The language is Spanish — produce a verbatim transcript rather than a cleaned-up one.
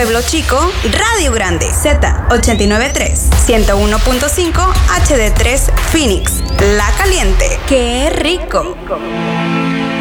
Pueblo Chico, Radio Grande. Z ochenta y nueve punto tres, ciento uno punto cinco, H D tres Phoenix. La Caliente. ¡Qué rico!